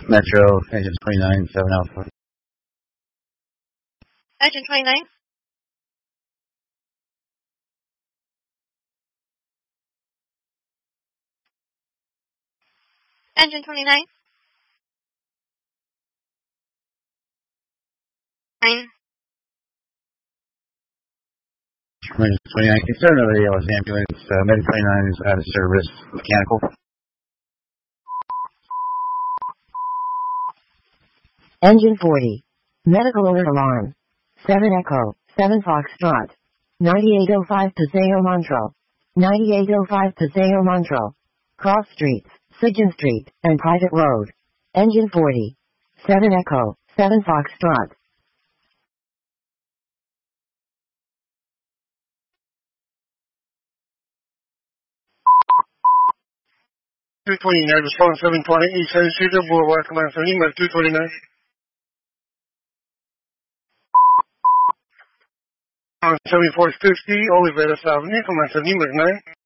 Metro, engine 29, 7 Alpha. Engine 29. Engine 29. 9. 29, concern of the Los ambulance, Med 29 is out of service, mechanical. Engine 40. Medical alert alarm. 7 Echo, 7 Foxtrot. 9805 Paseo Montreal. 9805 Paseo Montreal. Cross Streets, Sigyn Street, and Private Road. Engine 40. 7 Echo, 7 Foxtrot. Response 720 East End Cedar Boulevard, Command 70, Med 229. 7450 Oliveras Avenue, Command 70, Med 9.